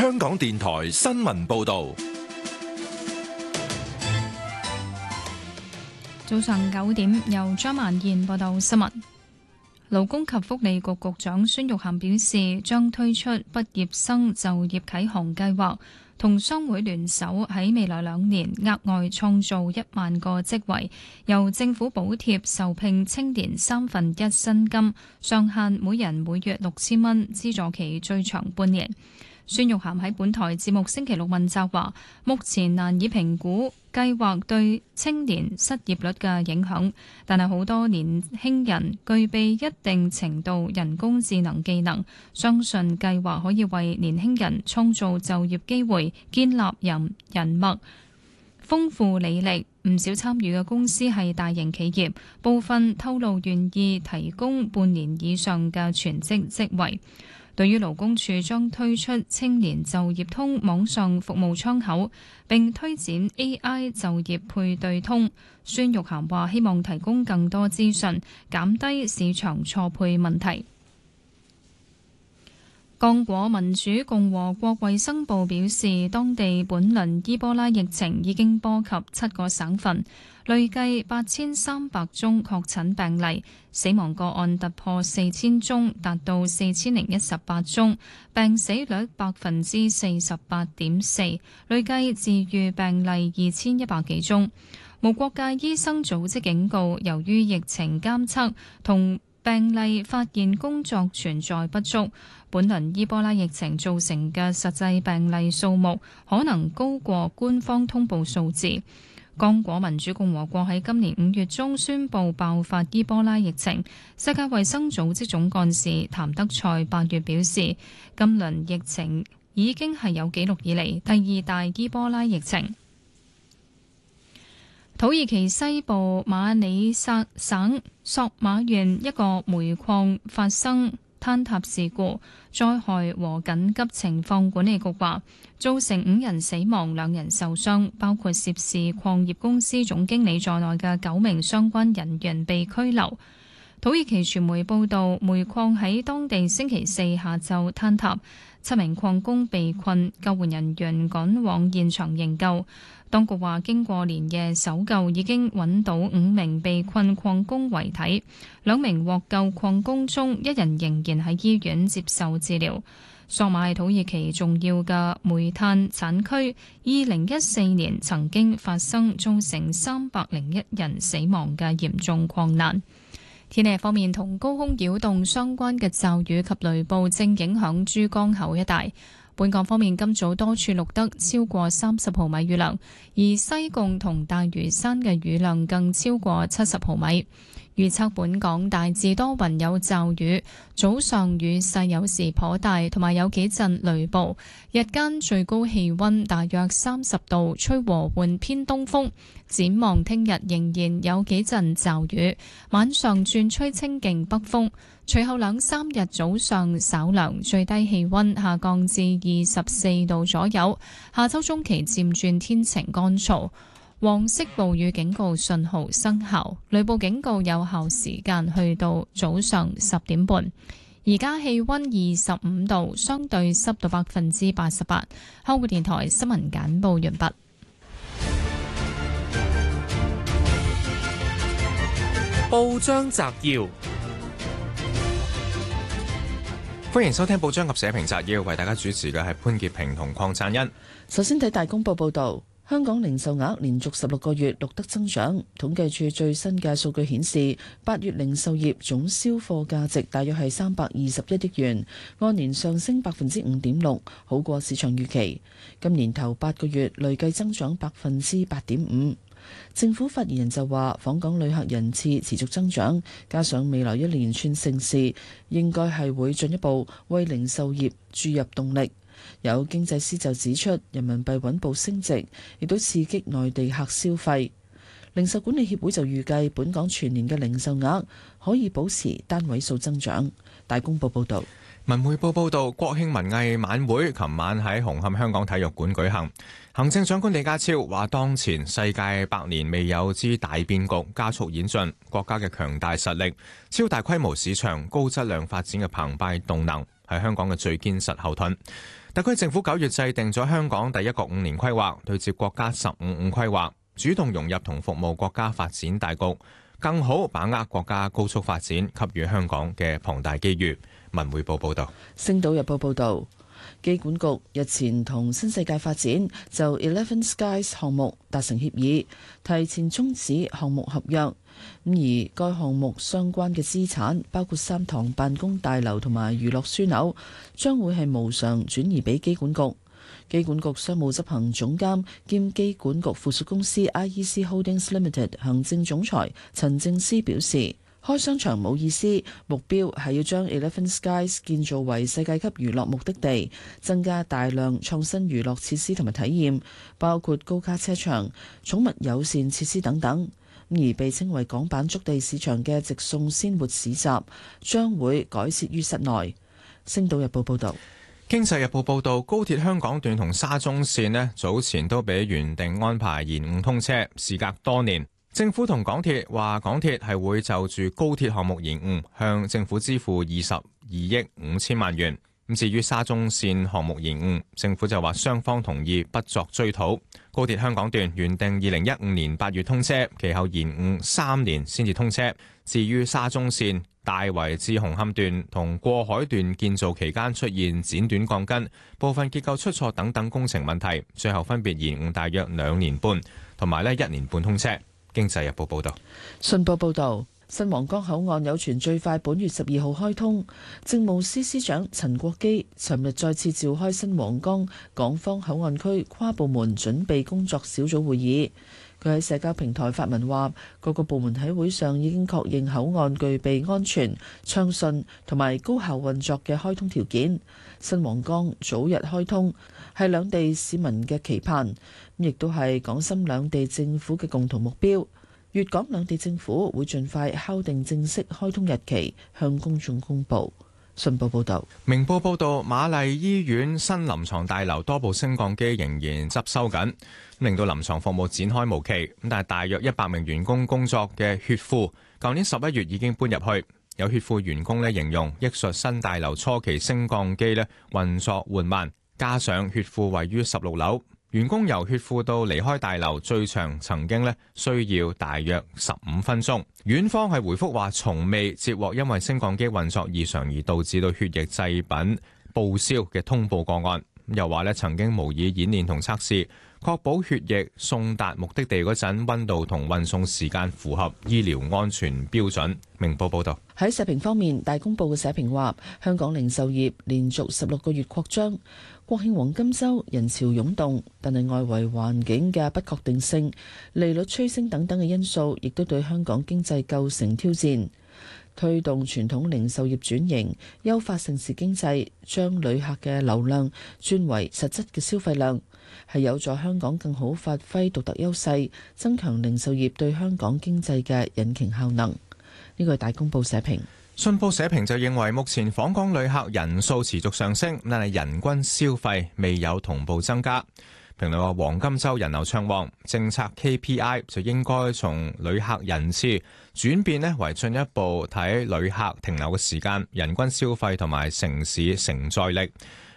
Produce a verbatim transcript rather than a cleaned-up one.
香港電台新聞報道。 早上九點，由張曼燕報道新聞。勞工及福利局局長孫玉菡表示，將推出畢業生就業啟航計劃，同商會聯手喺未來兩年額外創造一萬個職位，由政府補貼受聘青年三分一薪金，上限每人每月六千蚊，資助期最長半年。孫玉菡喺本台節目星期六問責話，目前難以評估計劃對青年失業率嘅影響，但係好多年輕人具備一定程度人工智能技能，相信計劃可以為年輕人創造就業機會，建立人人脈，豐富履歷。唔少參與嘅公司係大型企業，部分透露願意提供半年以上嘅全職職位。對於勞工處將推出青年就業通網上服務窗口，並推展 A I 就業配對通，孫玉菡話希望提供更多資訊，減低市場錯配問題。剛果民主共和國衛生部表示，當地本輪伊波拉疫情已經波及七個省份，累計八千三百宗確診病例，死亡個案突破四千宗，達到四千零一十八宗，病死率百分之四十八點四，累計治癒病例二千一百幾宗。無國界醫生組織警告，由於疫情監測同病例發現工作存在不足，本輪伊波拉疫情造成嘅實際病例數目可能高過官方通報數字。剛果民主共和國喺今年五月中宣布爆發伊波拉疫情，世界衛生組織總幹事譚德塞八月表示，今輪疫情已經係有紀錄以嚟第二大伊波拉疫情。土耳其西部馬里薩省索馬縣一個煤礦發生坍塌事故，災害和緊急情況管理局話造成五人死亡，兩人受傷，包括涉事礦業公司總經理在內嘅九名相關人員被拘留。土耳其傳媒報道，煤礦喺當地星期四下晝坍塌，七名礦工被困，救援人員趕往現場營救。當局話，經過連夜搜救，已經揾到五名被困礦工遺體，兩名獲救礦工中，一人仍然喺醫院接受治療。索馬係土耳其重要嘅煤炭產區，二零一四年曾經發生造成三百零一人死亡嘅嚴重礦難。天氣方面，同高空擾動相關嘅驟雨及雷暴正影響珠江口一帶。本港方面，今早多處錄得超過三十毫米雨量，而西貢同大嶼山嘅雨量更超過七十毫米。預測本港大致多雲有驟雨，早上雨勢有時頗大，同埋有幾陣雷暴。日間最高氣溫大約三十度，吹和緩偏東風。展望聽日仍然有幾陣驟雨，晚上轉吹清勁北風。隨後兩三日早上稍涼，最低氣溫下降至二十四度左右。下周中期漸轉天晴乾燥。黃色暴雨警告信號生效，雷暴警告有效時間去到早上十點半。而家氣溫二十五度，相對濕度百分之八十八。香港電台新聞簡報完畢。 報章摘要，歡迎收聽報章及社評摘要，為大家主持嘅係潘潔平同鄺燦恩。 首先睇大公報報道。香港零售額連續十六個月錄得增長，統計處最新嘅數據顯示，八月零售業總銷貨價值大約係三百二十一億元，按年上升百分之五點六，好過市場預期。今年頭八個月累計增長百分之八點五。政府發言人就話，訪港旅客人次持續增長，加上未來一連串盛事，應該係會進一步為零售業注入動力。有經濟師就指出，人民幣穩步升值，亦都刺激內地客消費。零售管理協會就預計，本港全年嘅零售額可以保持單位數增長。大公報報道。 文匯報報道，國慶文藝晚會琴晚喺紅磡香港體育館舉行。行政長官李家超話，當前世界百年未有之大變局加速演進，國家嘅強大實力、超大規模市場、高質量發展嘅澎湃動能係香港嘅最堅實後盾。 特區政府九月制定咗香港第一個五年規劃，對接國家十五五規劃，主動融入同服務國家發展大局，更好把握國家高速發展給予香港嘅龐大機遇。文匯報報道。 星島日報報道，機管局日前同新世界發展就 Eleven Skies 項目達成協議，提前終止項目合約。咁而該項目相關嘅資產，包括三幢辦公大樓同埋娛樂樞紐，將會係無償轉移俾機管局。機管局商務執行總監兼機管局附屬公司 I E C Holdings Limited 行政總裁陳正思表示，開商場冇意思，目標係要將 Eleven Skies 建造為世界級娛樂目的地，增加大量創新娛樂設施同埋體驗，包括高卡車場、寵物友善設施等等。而被稱為港版築地市場嘅直送鮮活市集將會改設於室內。星島日報報道。 經濟日報報導，高鐵香港段同沙中線呢早前都比原定安排延誤通車，時隔多年，政府同港鐵話港鐵係會就住高鐵項目延誤向政府支付二十二億五千萬元。咁至於沙中線項目延誤，政府就話雙方同意不作追討。高鐵香港段原定二零一五年八月通車，其後延誤三年先至通車。至於沙中線大圍至紅磡段同過海段建造期間出現剪短鋼筋、部分結構出錯等等工程問題，最後分別延誤大約兩年半同埋咧一年半通車。經濟日報報道。 信報報導。新皇崗口岸有傳最快本月十二號開通，政務司司長陳國基尋日再次召開新皇崗港方口岸區跨部門準備工作小組會議。佢喺社交平台發文話，各個部門喺會上已經確認口岸具備安全、暢順同埋高效運作嘅開通條件。新皇崗早日開通係兩地市民嘅期盼，亦都係港深兩地政府嘅共同目標。粵港兩地政府會盡快敲定正式開通日期，向公眾公佈。信報報導。 明報報導，瑪麗醫院新臨床大樓多部升降機仍然執收緊，令到臨床服務展開無期。咁但係大約一百名員工工作嘅血庫，舊年十一月已經搬入去。有血庫員工咧形容，憶述新大樓初期升降機咧運作緩慢，加上血庫位於十六樓。員工由血庫到離開大樓最長曾經咧需要大約十五分鐘。院方係回覆話，從未接獲因為升降機運作異常而導致到血液製品報銷嘅通報個案。又話咧曾經模擬演練同測試，確保血液送達目的地嗰陣溫度同運送時間符合醫療安全標準。明報報道。 喺社評方面，大公報嘅社評話，香港零售業連續十六個月擴張，國慶黃金週人潮湧動，但係外圍環境嘅不確定性、利率趨升等等嘅因素，亦都對香港經濟構成挑戰。推動傳統零售業轉型，優化盛事經濟，將旅客嘅流量轉為實質嘅消費量，係有助香港更好發揮獨特優勢，增強零售業對香港經濟嘅引擎效能。呢個係大公報社評。 信報社評就認為，目前訪港旅客人數持續上升，但係人均消費未有同步增加。評論話，黃金週人流暢旺，政策 K P I 就應該從旅客人次轉變呢為進一步睇旅客停留嘅時間、人均消費同埋城市承載力。